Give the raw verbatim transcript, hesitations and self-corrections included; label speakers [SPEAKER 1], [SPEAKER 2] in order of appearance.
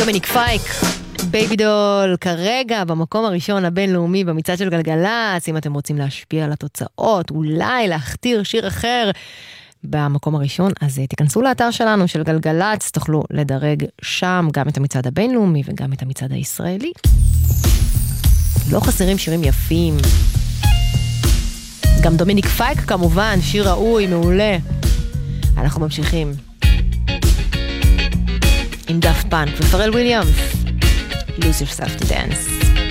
[SPEAKER 1] דומיניק פייק, בייבי דול, כרגע במקום הראשון הבינלאומי במצעד של גלגלץ. אם אתם רוצים להשפיע על התוצאות, אולי להכתיר שיר אחר במקום הראשון, אז תיכנסו לאתר שלנו של גלגלץ, תוכלו לדרג שם גם את המצעד הבינלאומי וגם את המצעד הישראלי. לא חסרים שירים יפים. גם דומיניק פייק כמובן, שיר ראוי, מעולה. אנחנו ממשיכים עם דאפט פאנק ופרל וויליאמס, Lose Yourself to Dance.